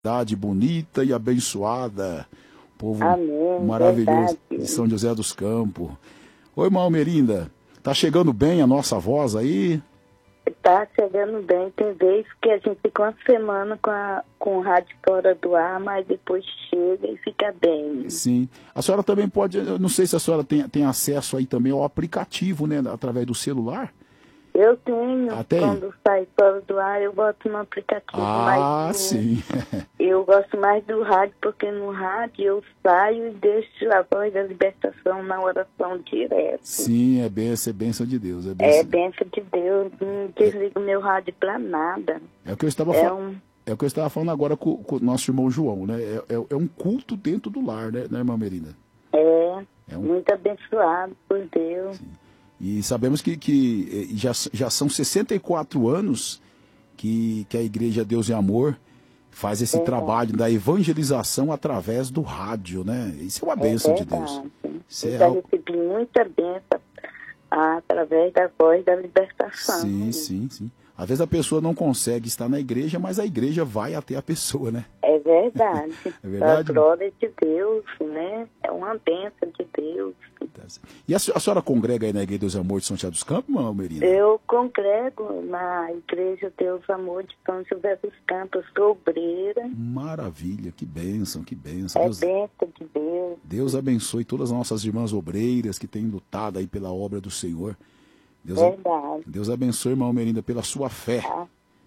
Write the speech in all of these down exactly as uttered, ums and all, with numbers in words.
cidade bonita e abençoada. Povo Amém, maravilhoso verdade. de São José dos Campos. Oi, irmã Almerinda. Tá chegando bem a nossa voz aí? Tá chegando bem. Tem vezes que a gente fica uma semana com, a, com o rádio fora do ar, mas depois chega e fica bem. Sim. A senhora também pode, eu não sei se a senhora tem, tem acesso aí também ao aplicativo, né, através do celular? Eu tenho, Ah, tem? quando sai fora do ar, eu boto no aplicativo. Ah, mas sim. eu gosto mais do rádio, porque no rádio eu saio e deixo a voz da libertação na oração direto. Sim, é bênção, é bênção de Deus. É É bênção, bênção de Deus, não desligo meu rádio pra nada. é o que eu estava É falando. um... É o que eu estava falando agora com, com o nosso irmão João, né? É, é, é um culto dentro do lar, né, né irmã Merinda? É, É um... muito abençoado por Deus. Sim. E sabemos que, que já, já são sessenta e quatro anos que, que a Igreja Deus e Amor faz esse É trabalho da evangelização através do rádio, né? Isso é uma bênção é de Deus. Isso Eu é já algo... recebi muita bênção através da voz da libertação. Sim, sim, sim. Às vezes a pessoa não consegue estar na igreja, mas a igreja vai até a pessoa, né? É verdade. É verdade? A glória de Deus, né? É uma bênção de Deus. E a senhora congrega aí na Igreja Deus e Amor de São José dos Campos, Almerinda? Eu congrego na Igreja Deus Amor de São José dos Campos, sou obreira. Maravilha, que bênção, que bênção. É Deus, bênção de Deus. Deus abençoe todas as nossas irmãs obreiras que têm lutado aí pela obra do Senhor. Deus, Verdade. Deus abençoe, irmã Almerinda, pela sua fé. Ah,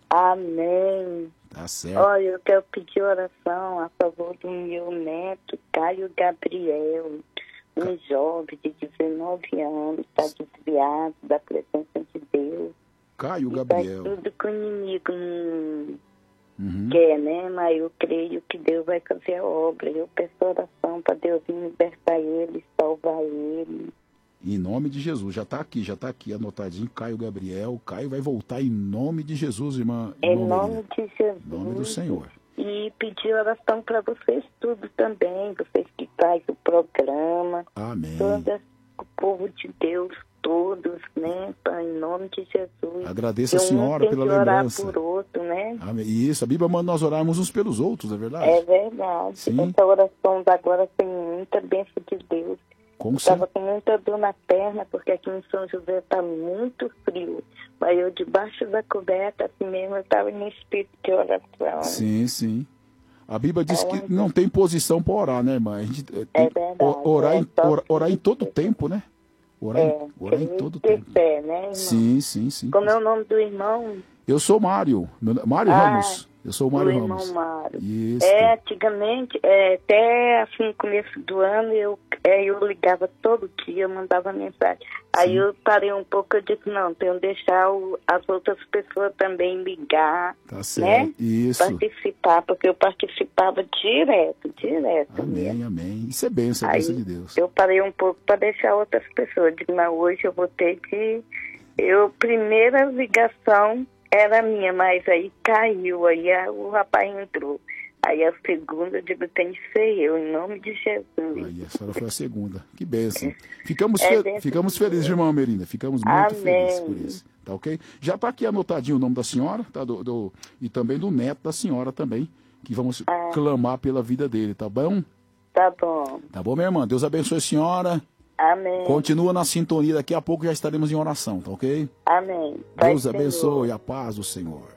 amém. Tá certo. Olha, eu quero pedir oração a favor do meu neto, Caio Gabriel, um jovem de dezenove anos, está desviado da presença de Deus. Caio E Gabriel. faz tudo que o inimigo não Uhum. quer, né? Mas eu creio que Deus vai fazer a obra. Eu peço oração para Deus vir libertar ele, salvar ele. Em nome de Jesus, já está aqui, já está aqui anotadinho, Caio Gabriel. Caio vai voltar em nome de Jesus, irmã. Em irmã nome Almerinda. de Jesus. Em nome do Senhor. E pedir oração para vocês tudo também, vocês que fazem o programa. Amém. Todo o povo de Deus, todos, né? Em nome de Jesus. Agradeço a Que um senhora tem pela que orar lembrança. por outro, né? Amém. Isso, a Bíblia manda nós orarmos uns pelos outros, é verdade? É verdade. Sim. Essa oração da agora tem muita bênção de Deus. Com Estava certeza. com muita dor na perna, porque aqui em São José está muito frio. Mas eu, debaixo da coberta, assim mesmo, eu estava em espírito de oração. Sim, sim. A Bíblia diz É que uma- não tem posição para orar, né, irmã? A gente tem É que verdade, o- orar, é em, só ora- orar em todo que- tempo, né? Orar, É, em, orar em tem todo que ter tempo. fé, né, irmão? Sim, sim, sim. Como é o nome do irmão? Eu sou Mário. Meu- Mário Ah, Ramos. Eu sou o Do Mário irmão Ramos. Mário. Isso. É, antigamente, é, até assim, no começo do ano, eu, é, eu ligava todo dia, eu mandava mensagem. Aí Sim. eu parei um pouco, eu disse, não, tenho que deixar o- as outras pessoas também ligar, Tá né? certo. Isso. Participar, porque eu participava direto, direto Amém, mesmo. amém. Isso é bênção, é Aí bênção de Deus. eu parei um pouco para deixar outras pessoas. Eu digo, mas hoje eu vou ter que... Eu, primeira ligação era minha, mas aí caiu, aí a- o rapaz entrou. Aí a segunda, eu digo, tem que ser eu, em nome de Jesus. Aí, a senhora foi a segunda. Que bênção. Ficamos, É fe- bênção ficamos de felizes, Deus. irmã Merinda. Ficamos muito Amém. felizes por isso. Tá ok? Já está aqui anotadinho o nome da senhora, tá? Do, do- e também do neto da senhora também, que vamos Ah. clamar pela vida dele, tá bom? Tá bom. Tá bom, minha irmã? Deus abençoe a senhora. Amém. Continua na sintonia, daqui a pouco já estaremos em oração, tá ok? Amém. Pai Deus Senhor. abençoe, a paz do Senhor.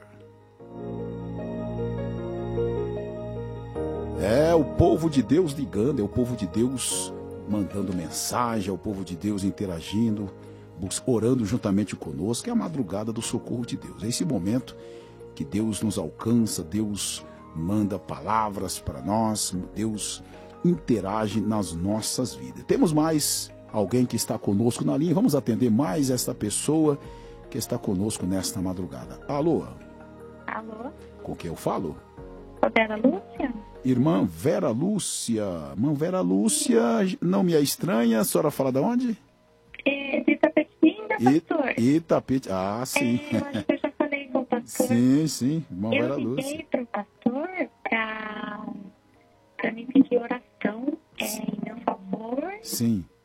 É o povo de Deus ligando, é o povo de Deus mandando mensagem, é o povo de Deus interagindo, bus- orando juntamente conosco. É a madrugada do socorro de Deus. É esse momento que Deus nos alcança, Deus manda palavras para nós, Deus interage nas nossas vidas. Temos mais alguém que está conosco na linha, vamos atender mais esta pessoa que está conosco nesta madrugada. Alô, Alô? com quem eu falo? Vera Lúcia? Irmã Vera Lúcia. Irmã Vera Lúcia, não me é estranha, a senhora fala de onde? É, de Tapetinga, pastor? I- Itapete. Ah, sim. É, eu acho que eu já falei com o pastor. Sim, sim, irmã Vera Eu Lúcia. liguei para o pastor para me pedir oração é, em meu favor. Sim.